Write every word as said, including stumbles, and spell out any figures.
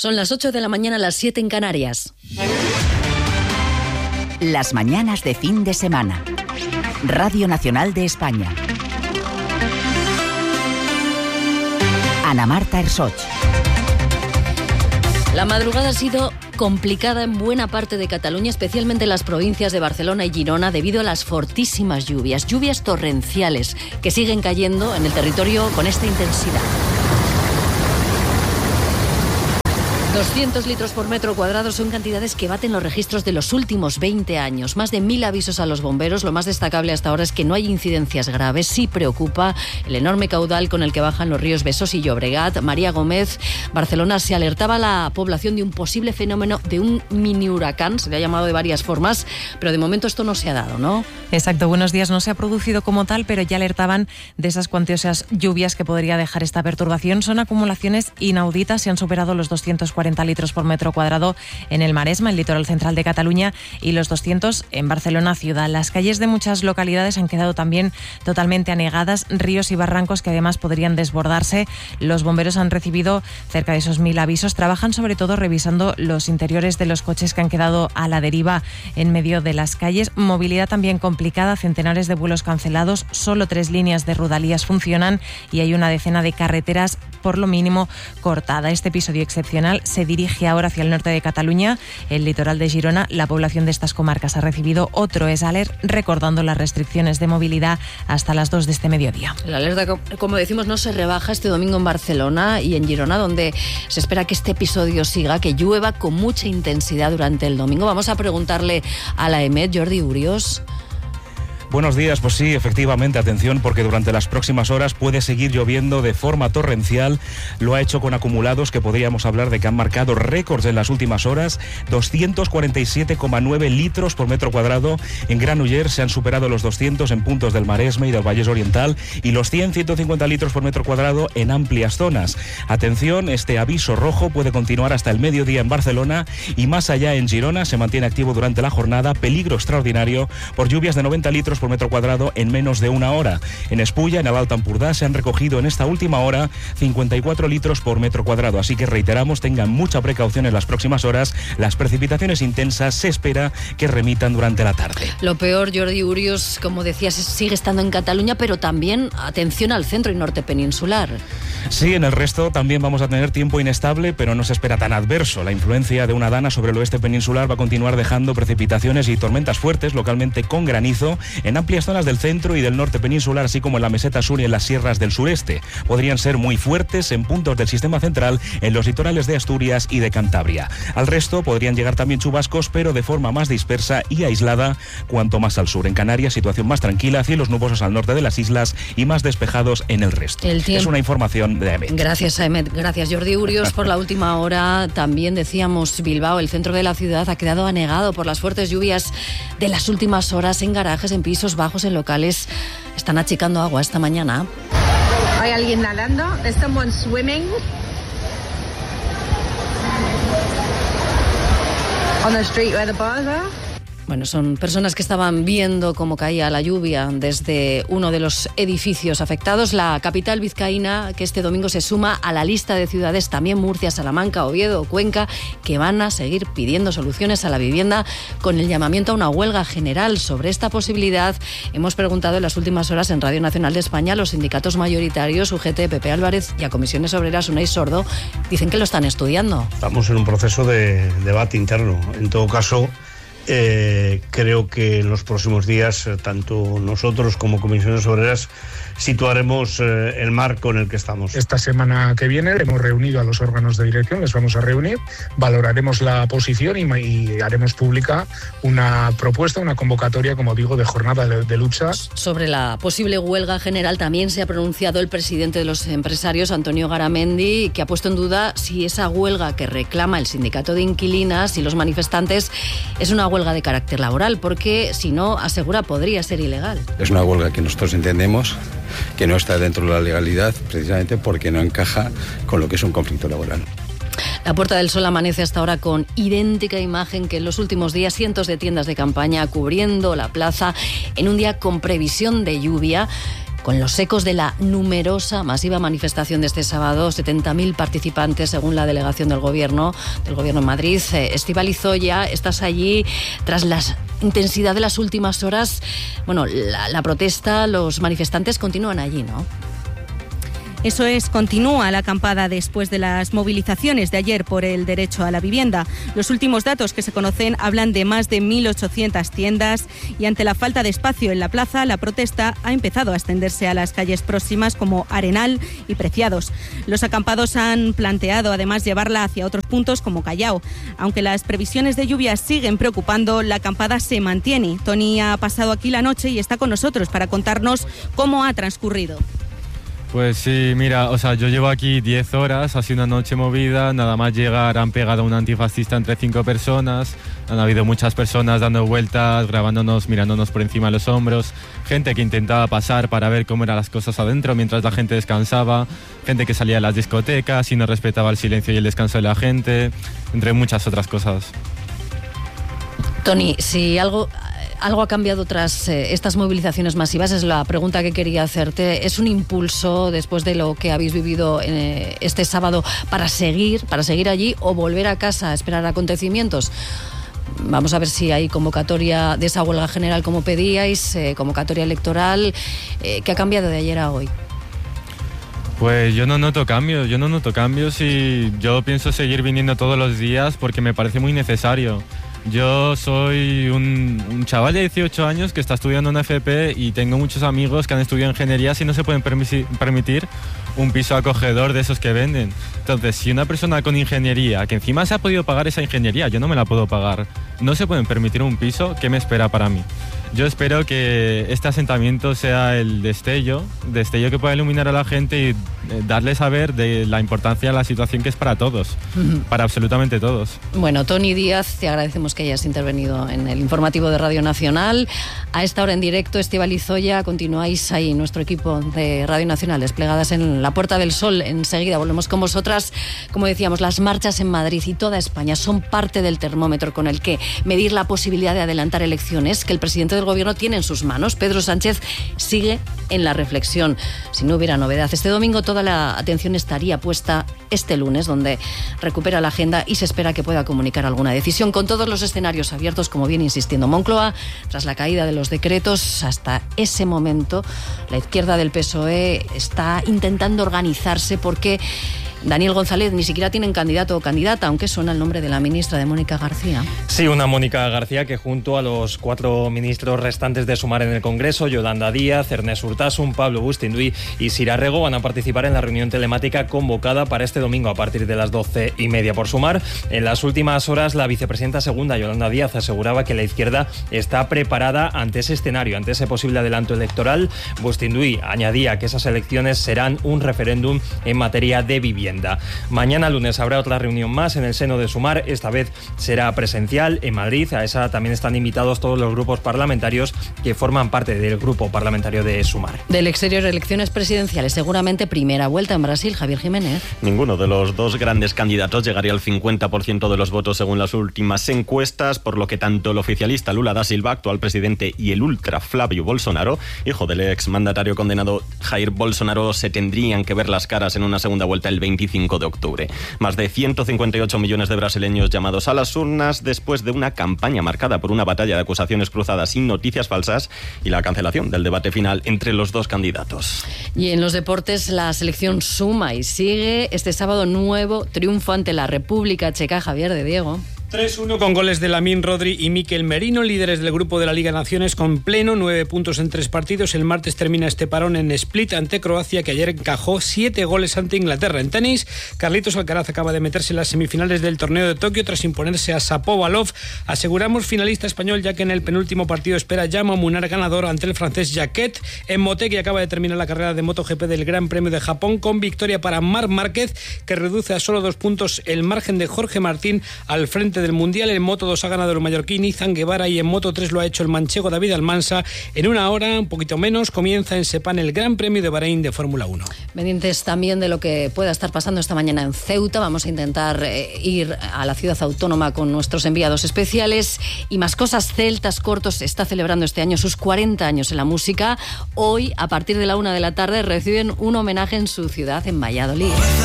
Son las ocho de la mañana, las siete en Canarias. Las mañanas de fin de semana. Radio Nacional de España. Ana Marta Ersoch. La madrugada ha sido complicada en buena parte de Cataluña, especialmente en las provincias de Barcelona y Girona, debido a las fortísimas lluvias, lluvias torrenciales que siguen cayendo en el territorio con esta intensidad. doscientos litros por metro cuadrado son cantidades que baten los registros de los últimos veinte años. Más de mil avisos a los bomberos. Lo más destacable hasta ahora es que no hay incidencias graves. Sí preocupa el enorme caudal con el que bajan los ríos Besós y Llobregat. María Gómez, Barcelona, se alertaba a la población de un posible fenómeno de un mini huracán. Se le ha llamado de varias formas, pero de momento esto no se ha dado, ¿no? Exacto, buenos días. No se ha producido como tal, pero ya alertaban de esas cuantiosas lluvias que podría dejar esta perturbación. Son acumulaciones inauditas. Se han superado los doscientos cuarenta litros por metro cuadrado en el Maresma, el litoral central de Cataluña, y los doscientos en Barcelona ciudad. Las calles de muchas localidades han quedado también totalmente anegadas, ríos y barrancos que además podrían desbordarse. Los bomberos han recibido cerca de esos mil avisos. Trabajan sobre todo revisando los interiores de los coches que han quedado a la deriva en medio de las calles. Movilidad también complicada, centenares de vuelos cancelados, solo tres líneas de Rodalies funcionan y hay una decena de carreteras por lo mínimo cortada. Este episodio excepcional se dirige ahora hacia el norte de Cataluña, el litoral de Girona. La población de estas comarcas ha recibido otro ESALER, recordando las restricciones de movilidad hasta las dos de este mediodía. La alerta, como decimos, no se rebaja este domingo en Barcelona y en Girona, donde se espera que este episodio siga, que llueva con mucha intensidad durante el domingo. Vamos a preguntarle a la EMET, Jordi Urios. Buenos días, pues sí, efectivamente, atención, porque durante las próximas horas puede seguir lloviendo de forma torrencial. Lo ha hecho con acumulados que podríamos hablar de que han marcado récords en las últimas horas. doscientos cuarenta y siete coma nueve litros por metro cuadrado. En Granollers se han superado los doscientos en puntos del Maresme y del Vallès Oriental y los cien, ciento cincuenta litros por metro cuadrado en amplias zonas. Atención, este aviso rojo puede continuar hasta el mediodía en Barcelona y más allá en Girona. Se mantiene activo durante la jornada. Peligro extraordinario por lluvias de noventa litros por metro cuadrado en menos de una hora. En Espulla, en el Alt Empordà, se han recogido en esta última hora cincuenta y cuatro litros por metro cuadrado. Así que reiteramos, tengan mucha precaución en las próximas horas. Las precipitaciones intensas se espera que remitan durante la tarde. Lo peor, Jordi Urios, como decías, sigue estando en Cataluña, pero también atención al centro y norte peninsular. Sí, en el resto también vamos a tener tiempo inestable, pero no se espera tan adverso. La influencia de una dana sobre el oeste peninsular va a continuar dejando precipitaciones y tormentas fuertes, localmente con granizo, en amplias zonas del centro y del norte peninsular, así como en la meseta sur y en las sierras del sureste. Podrían ser muy fuertes en puntos del sistema central, en los litorales de Asturias y de Cantabria. Al resto podrían llegar también chubascos, pero de forma más dispersa y aislada cuanto más al sur. En Canarias, situación más tranquila, cielos nubosos al norte de las islas y más despejados en el resto. El tiempo... Es una información de EMET. Gracias, EMET. Gracias, Jordi Urios, por la última hora. También decíamos, Bilbao, el centro de la ciudad, ha quedado anegado por las fuertes lluvias de las últimas horas. En garajes, en pisos bajos, en locales, están achicando agua esta mañana. ¿Hay alguien nadando? ¿Is someone swimming? On the street where the bars are? Bueno, son personas que estaban viendo cómo caía la lluvia desde uno de los edificios afectados. La capital vizcaína, que este domingo se suma a la lista de ciudades, también Murcia, Salamanca, Oviedo, Cuenca, que van a seguir pidiendo soluciones a la vivienda con el llamamiento a una huelga general. Sobre esta posibilidad hemos preguntado en las últimas horas en Radio Nacional de España a los sindicatos mayoritarios, U G T, Pepe Álvarez y a Comisiones Obreras, Unai Sordo. Dicen que lo están estudiando. Estamos en un proceso de debate interno. En todo caso, Eh, creo que en los próximos días, tanto nosotros como Comisiones Obreras, situaremos eh, el marco en el que estamos. Esta semana que viene hemos reunido a los órganos de dirección, les vamos a reunir, valoraremos la posición y, y haremos pública una propuesta, una convocatoria, como digo, de jornada de, de lucha. Sobre la posible huelga general también se ha pronunciado el presidente de los empresarios, Antonio Garamendi, que ha puesto en duda si esa huelga que reclama el sindicato de inquilinas y los manifestantes es una huelga de carácter laboral, porque si no, asegura, podría ser ilegal. Es una huelga que nosotros entendemos que no está dentro de la legalidad, precisamente porque no encaja con lo que es un conflicto laboral. La Puerta del Sol amanece hasta ahora con idéntica imagen que en los últimos días, cientos de tiendas de campaña cubriendo la plaza en un día con previsión de lluvia. con los ecos de la numerosa, masiva manifestación de este sábado, setenta mil participantes según la delegación del Gobierno, del Gobierno en Madrid. Estíbaliz Zoya, estás allí tras la intensidad de las últimas horas. Bueno, la, la protesta, los manifestantes continúan allí, ¿no? Eso es, continúa la acampada después de las movilizaciones de ayer por el derecho a la vivienda. Los últimos datos que se conocen hablan de más de mil ochocientas tiendas y ante la falta de espacio en la plaza, la protesta ha empezado a extenderse a las calles próximas como Arenal y Preciados. Los acampados han planteado además llevarla hacia otros puntos como Callao. Aunque las previsiones de lluvia siguen preocupando, la acampada se mantiene. Tony ha pasado aquí la noche y está con nosotros para contarnos cómo ha transcurrido. Pues sí, mira, o sea, yo llevo aquí diez horas, ha sido una noche movida, nada más llegar han pegado a un antifascista entre cinco personas, han habido muchas personas dando vueltas, grabándonos, mirándonos por encima de los hombros, gente que intentaba pasar para ver cómo eran las cosas adentro mientras la gente descansaba, gente que salía de las discotecas y no respetaba el silencio y el descanso de la gente, entre muchas otras cosas. Tony, si algo... Algo ha cambiado tras eh, estas movilizaciones masivas, es la pregunta que quería hacerte. ¿Es un impulso después de lo que habéis vivido eh, este sábado para seguir, para seguir allí o volver a casa a esperar acontecimientos? Vamos a ver si hay convocatoria de esa huelga general como pedíais, eh, convocatoria electoral. Eh, ¿Qué ha cambiado de ayer a hoy? Pues yo no noto cambios, yo no noto cambios y yo pienso seguir viniendo todos los días porque me parece muy necesario. Yo soy un, un chaval de dieciocho años que está estudiando en F P y tengo muchos amigos que han estudiado ingeniería y no se pueden permisi- permitir un piso acogedor de esos que venden. Entonces, si una persona con ingeniería, que encima se ha podido pagar esa ingeniería, yo no me la puedo pagar, no se pueden permitir un piso, ¿qué me espera para mí? Yo espero que este asentamiento sea el destello, destello que pueda iluminar a la gente y darle saber de la importancia de la situación que es para todos, uh-huh. para absolutamente todos. Bueno, Tony Díaz, te agradecemos que hayas intervenido en el informativo de Radio Nacional. A esta hora en directo, Estíbaliz Zoya, continuáis ahí, nuestro equipo de Radio Nacional, desplegadas en la Puerta del Sol. Enseguida volvemos con vosotras. Como decíamos, las marchas en Madrid y toda España son parte del termómetro con el que medir la posibilidad de adelantar elecciones que el presidente del Gobierno tiene en sus manos. Pedro Sánchez sigue en la reflexión. Si no hubiera novedad, este domingo toda la atención estaría puesta este lunes, donde recupera la agenda y se espera que pueda comunicar alguna decisión, con todos los escenarios abiertos, como viene insistiendo Moncloa. Tras la caída de los decretos, hasta ese momento, la izquierda del P S O E está intentando organizarse porque Daniel González ni siquiera tienen candidato o candidata, aunque suena el nombre de la ministra, de Mónica García. Sí, una Mónica García que junto a los cuatro ministros restantes de Sumar en el Congreso, Yolanda Díaz, Ernest Urtasun, Pablo Bustinduy y Sira Rego, van a participar en la reunión telemática convocada para este domingo a partir de las doce y media por Sumar. En las últimas horas, la vicepresidenta segunda, Yolanda Díaz, aseguraba que la izquierda está preparada ante ese escenario, ante ese posible adelanto electoral. Bustinduy añadía que esas elecciones serán un referéndum en materia de vivienda. Mañana lunes habrá otra reunión más en el seno de Sumar, esta vez será presencial en Madrid. A esa también están invitados todos los grupos parlamentarios que forman parte del grupo parlamentario de Sumar. Del exterior, elecciones presidenciales, seguramente primera vuelta en Brasil. Javier Jiménez. Ninguno de los dos grandes candidatos llegaría al cincuenta por ciento de los votos según las últimas encuestas, por lo que tanto el oficialista Lula da Silva, actual presidente, y el ultra Flávio Bolsonaro, hijo del ex mandatario condenado Jair Bolsonaro, se tendrían que ver las caras en una segunda vuelta el veinticinco de octubre. Más de ciento cincuenta y ocho millones de brasileños llamados a las urnas después de una campaña marcada por una batalla de acusaciones cruzadas y noticias falsas y la cancelación del debate final entre los dos candidatos. Y en los deportes, la selección suma y sigue. Este sábado, nuevo triunfo ante la República Checa. Javier de Diego. tres uno con goles de Lamine Rodri y Mikel Merino, líderes del grupo de la Liga Naciones con pleno, nueve puntos en tres partidos. El martes termina este parón en Split ante Croacia, que ayer encajó siete goles ante Inglaterra. En tenis, Carlitos Alcaraz acaba de meterse en las semifinales del torneo de Tokio tras imponerse a Shapovalov. Aseguramos finalista español, ya que en el penúltimo partido espera Jaume Munar ganador ante el francés Jacquet. En Motegi acaba de terminar la carrera de MotoGP del Gran Premio de Japón con victoria para Marc Márquez, que reduce a solo dos puntos el margen de Jorge Martín al frente del Mundial. En Moto dos ha ganado el mallorquín Izan Guevara y en Moto tres lo ha hecho el manchego David Almansa. En una hora, un poquito menos, comienza en Sepán el Gran Premio de Bahrein de Fórmula uno. Pendientes también de lo que pueda estar pasando esta mañana en Ceuta. Vamos a intentar eh, ir a la ciudad autónoma con nuestros enviados especiales. Y más cosas, Celtas Cortos está celebrando este año sus cuarenta años en la música. Hoy, a partir de la una de la tarde, reciben un homenaje en su ciudad, en Valladolid.